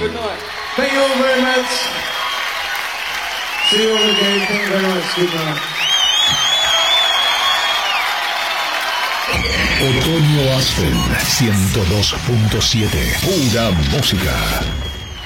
Good night. Thank you all very much. See you all again. Thank you very much. Good night. Otoño Aspen 102.7. Pura música.